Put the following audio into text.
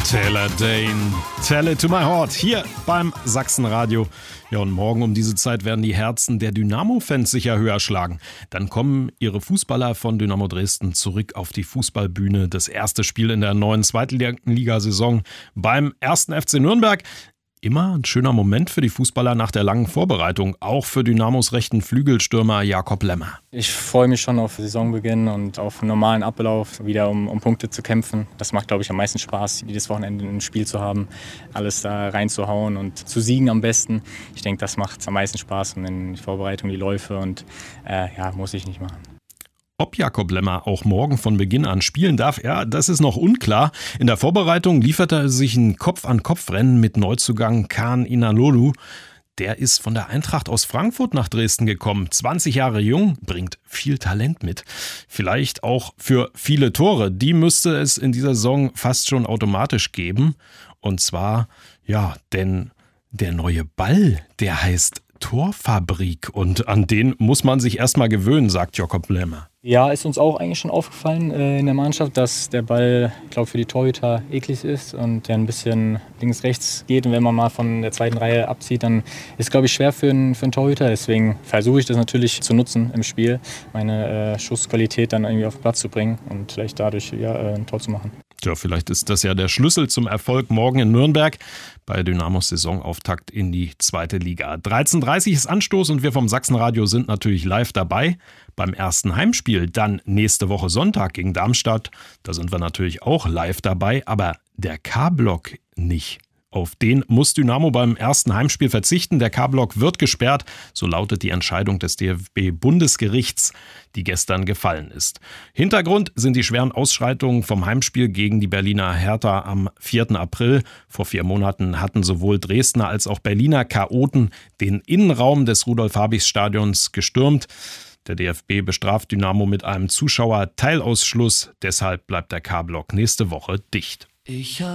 Taylor Dayne, Tell It to My Heart, hier beim Sachsenradio. Ja, und morgen um diese Zeit werden die Herzen der Dynamo-Fans sicher höher schlagen. Dann kommen ihre Fußballer von Dynamo Dresden zurück auf die Fußballbühne. Das erste Spiel in der neuen Zweitligasaison beim 1. FC Nürnberg. Immer ein schöner Moment für die Fußballer nach der langen Vorbereitung, auch für Dynamos rechten Flügelstürmer Jakob Lemmer. Ich freue mich schon auf Saisonbeginn und auf einen normalen Ablauf, wieder um Punkte zu kämpfen. Das macht, glaube ich, am meisten Spaß, jedes Wochenende ein Spiel zu haben, alles da reinzuhauen und zu siegen am besten. Ich denke, das macht am meisten Spaß und in die Vorbereitung, die Läufe und muss ich nicht machen. Ob Jakob Lemmer auch morgen von Beginn an spielen darf, ja, das ist noch unklar. In der Vorbereitung lieferte er sich ein Kopf-an-Kopf-Rennen mit Neuzugang Kaan Inalolu. Der ist von der Eintracht aus Frankfurt nach Dresden gekommen. 20 Jahre jung, bringt viel Talent mit. Vielleicht auch für viele Tore. Die müsste es in dieser Saison fast schon automatisch geben. Und zwar, denn der neue Ball, der heißt Torfabrik. Und an den muss man sich erstmal gewöhnen, sagt Jakob Lemmer. Ja, ist uns auch eigentlich schon aufgefallen in der Mannschaft, dass der Ball, ich glaube, für die Torhüter eklig ist und der ein bisschen links-rechts geht. Und wenn man mal von der zweiten Reihe abzieht, dann ist es, glaube ich, schwer für einen Torhüter. Deswegen versuche ich das natürlich zu nutzen im Spiel, meine Schussqualität dann irgendwie auf den Platz zu bringen und vielleicht dadurch ein Tor zu machen. Ja, vielleicht ist das ja der Schlüssel zum Erfolg morgen in Nürnberg bei Dynamos Saisonauftakt in die zweite Liga. 13:30 ist Anstoß und wir vom Sachsenradio sind natürlich live dabei. Beim ersten Heimspiel dann nächste Woche Sonntag gegen Darmstadt, da sind wir natürlich auch live dabei, aber der K-Block nicht. Auf den muss Dynamo beim ersten Heimspiel verzichten. Der K-Block wird gesperrt, so lautet die Entscheidung des DFB-Bundesgerichts, die gestern gefallen ist. Hintergrund sind die schweren Ausschreitungen vom Heimspiel gegen die Berliner Hertha am 4. April. Vor 4 Monaten hatten sowohl Dresdner als auch Berliner Chaoten den Innenraum des Rudolf-Habich-Stadions gestürmt. Der DFB bestraft Dynamo mit einem Zuschauer-Teilausschluss. Deshalb bleibt der K-Block nächste Woche dicht.